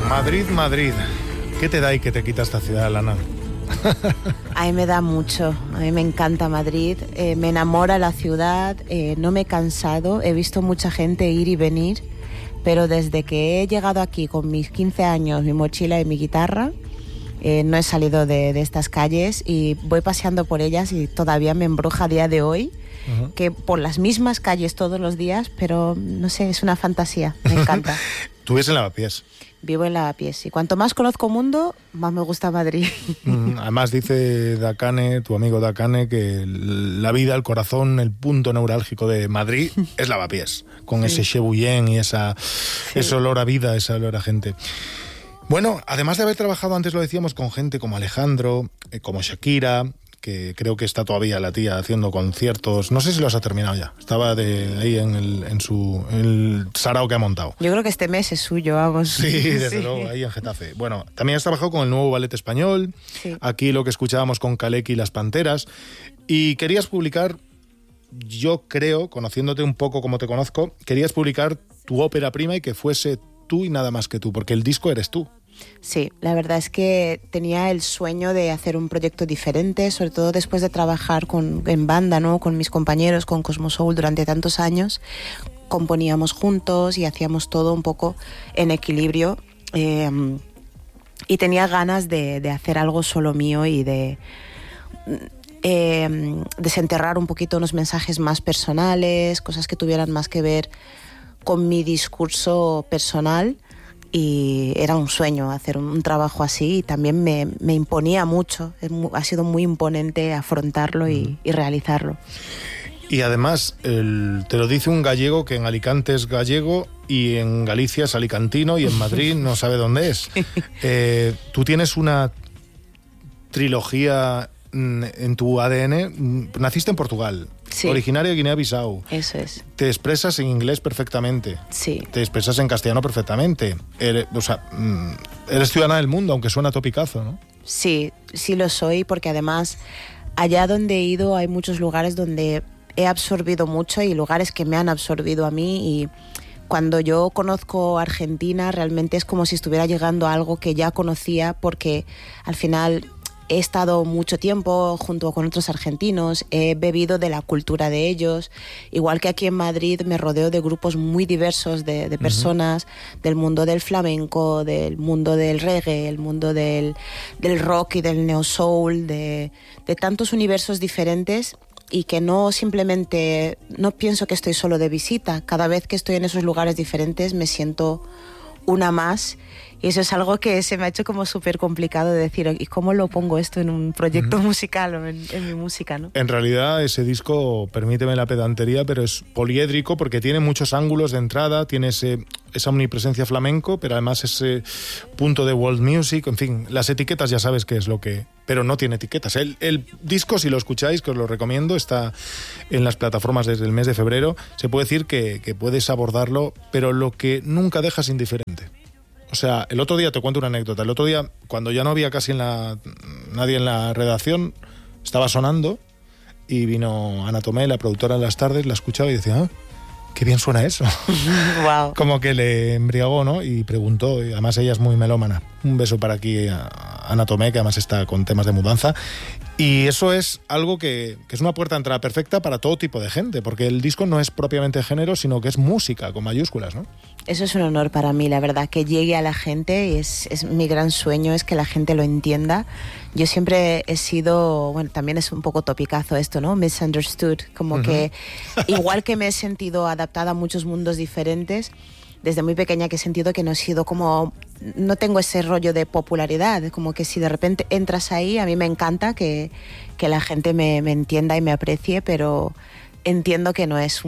Madrid, Madrid. ¿Qué te da y qué te quita esta ciudad, Lana? A mí me da mucho, a mí me encanta Madrid, me enamora la ciudad, no me he cansado, he visto mucha gente ir y venir, pero desde que he llegado aquí con mis 15 años, mi mochila y mi guitarra, no he salido de estas calles y voy paseando por ellas y todavía me embruja a día de hoy, que por las mismas calles todos los días, pero no sé, es una fantasía, me encanta. Tú vives en Lavapiés. Vivo en Lavapiés y cuanto más conozco mundo, más me gusta Madrid. Además dice Dakane, tu amigo Dakane, que la vida, el corazón, el punto neurálgico de Madrid es Lavapiés, con ese chebullén y ese olor a vida, ese olor a gente. Bueno, además de haber trabajado, antes lo decíamos, con gente como Alejandro, como Shakira, que creo que está todavía la tía haciendo conciertos. No sé si los ha terminado ya. Estaba ahí en el sarao que ha montado. Yo creo que este mes es suyo, vamos. Sí, desde luego, ahí en Getafe. Bueno, también has trabajado con el nuevo ballet español. Sí. Aquí lo que escuchábamos con Kaleki y las Panteras. Y querías publicar, yo creo, conociéndote un poco como te conozco, querías publicar tu ópera prima y que fuese tú y nada más que tú, porque el disco eres tú. Sí, la verdad es que tenía el sueño de hacer un proyecto diferente, sobre todo después de trabajar en banda, ¿no? Con mis compañeros, con Cosmo Soul durante tantos años. Componíamos juntos y hacíamos todo un poco en equilibrio. Y tenía ganas de hacer algo solo mío y de desenterrar un poquito unos mensajes más personales, cosas que tuvieran más que ver con mi discurso personal. Y era un sueño hacer un trabajo así y también me imponía mucho, ha sido muy imponente afrontarlo y realizarlo. Y además, te lo dice un gallego que en Alicante es gallego y en Galicia es alicantino y en Madrid no sabe dónde es. Tú tienes una trilogía en tu ADN, naciste en Portugal. Sí. Originaria de Guinea-Bissau. Eso es. Te expresas en inglés perfectamente. Sí. Te expresas en castellano perfectamente. Eres ciudadana del mundo, aunque suena topicazo, ¿no? Sí, sí lo soy, porque además allá donde he ido hay muchos lugares donde he absorbido mucho y lugares que me han absorbido a mí, y cuando yo conozco Argentina realmente es como si estuviera llegando a algo que ya conocía, porque al final he estado mucho tiempo junto con otros argentinos, he bebido de la cultura de ellos, igual que aquí en Madrid me rodeo de grupos muy diversos de personas del mundo del flamenco, del mundo del reggae, el mundo del rock y del neo soul, de tantos universos diferentes, y que no simplemente, no pienso que estoy solo de visita. Cada vez que estoy en esos lugares diferentes me siento una más. Y eso es algo que se me ha hecho como súper complicado de decir, ¿y cómo lo pongo esto en un proyecto musical o en mi música, ¿no? En realidad ese disco, permíteme la pedantería, pero es poliédrico porque tiene muchos ángulos de entrada, tiene esa omnipresencia flamenco, pero además ese punto de world music, en fin, las etiquetas ya sabes qué es lo que... Pero no tiene etiquetas. El disco, si lo escucháis, que os lo recomiendo, está en las plataformas desde el mes de febrero, se puede decir que puedes abordarlo, pero lo que nunca dejas indiferente. O sea, el otro día, te cuento una anécdota, el otro día, cuando ya no había casi nadie en la redacción, estaba sonando y vino Ana Tomé, la productora de las tardes, la escuchaba y decía, qué bien suena eso. Wow. Como que le embriagó, ¿no? Y preguntó, y además ella es muy melómana. Un beso para aquí a Ana Tomé, que además está con temas de mudanza. Y eso es algo que es una puerta de entrada perfecta para todo tipo de gente, porque el disco no es propiamente género, sino que es música, con mayúsculas, ¿no? Eso es un honor para mí, la verdad, que llegue a la gente, es mi gran sueño, es que la gente lo entienda. Yo siempre he sido, bueno, también es un poco topicazo esto, ¿no? Misunderstood, como que igual que me he sentido adaptada a muchos mundos diferentes, desde muy pequeña que he sentido que no he sido como, no tengo ese rollo de popularidad, como que si de repente entras ahí, a mí me encanta que la gente me entienda y me aprecie, pero entiendo que no es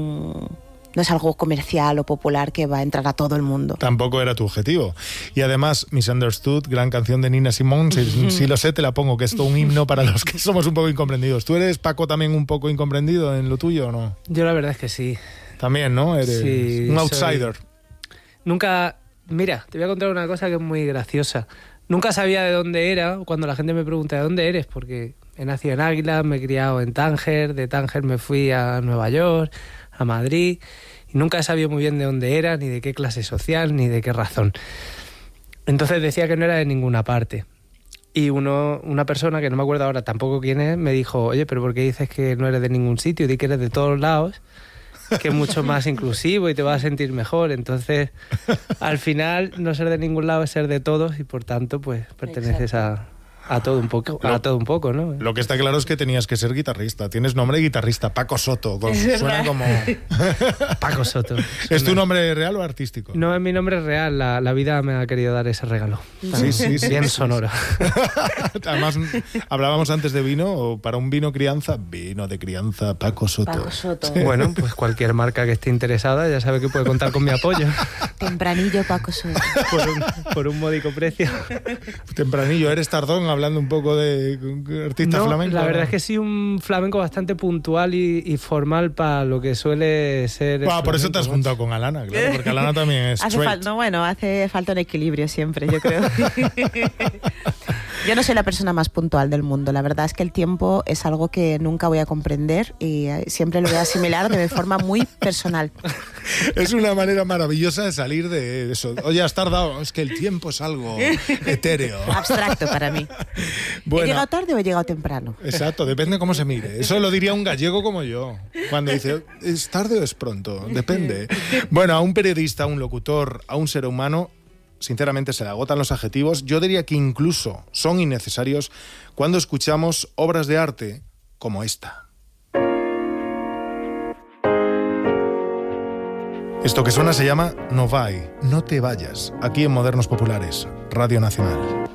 no es algo comercial o popular que va a entrar a todo el mundo. Tampoco era tu objetivo. Y además, Misunderstood, gran canción de Nina Simone, si lo sé, te la pongo, que es todo un himno para los que somos un poco incomprendidos. ¿Tú eres, Paco, también un poco incomprendido en lo tuyo o no? Yo la verdad es que sí. También, ¿no? Eres un outsider. Nunca... Mira, te voy a contar una cosa que es muy graciosa. Nunca sabía de dónde era cuando la gente me pregunta ¿de dónde eres? Porque he nacido en Águila, me he criado en Tánger, de Tánger me fui a Nueva York, a Madrid, y nunca he sabido muy bien de dónde era, ni de qué clase social, ni de qué razón. Entonces decía que no era de ninguna parte. Y una persona, que no me acuerdo ahora tampoco quién es, me dijo, oye, pero ¿por qué dices que no eres de ningún sitio? Di que eres de todos lados, que es mucho más inclusivo y te vas a sentir mejor. Entonces, al final, no ser de ningún lado es ser de todos y, por tanto, pues perteneces a todo un poco, ¿no? Lo que está claro es que tenías que ser guitarrista. Tienes nombre de guitarrista, Paco Soto. Suena como... Paco Soto. ¿Es tu nombre real o artístico? No, es mi nombre real. La vida me ha querido dar ese regalo. Sí. Bien sonoro. Además, hablábamos antes de vino, o para un vino de crianza, Paco Soto. Paco Soto. Bueno, pues cualquier marca que esté interesada ya sabe que puede contar con mi apoyo. Tempranillo Paco Soto. Por un módico precio. Tempranillo, ¿eres tardón hablando un poco de artista flamenco? La verdad es que sí, un flamenco bastante puntual y formal para lo que suele ser. Por eso te has juntado con Alana, claro, porque Alana también es hace falta un equilibrio siempre, yo creo. Yo no soy la persona más puntual del mundo. La verdad es que el tiempo es algo que nunca voy a comprender y siempre lo voy a asimilar de forma muy personal. Es una manera maravillosa de salir de eso. Oye, has tardado. Es que el tiempo es algo etéreo. Abstracto para mí. Bueno, ¿he llegado tarde o he llegado temprano? Exacto, depende de cómo se mire. Eso lo diría un gallego como yo. Cuando dice, ¿es tarde o es pronto? Depende. Bueno, a un periodista, a un locutor, a un ser humano, sinceramente se le agotan los adjetivos. Yo diría que incluso son innecesarios cuando escuchamos obras de arte como esta. Esto que suena se llama No vai, no te vayas, aquí en Modernos Populares, Radio Nacional.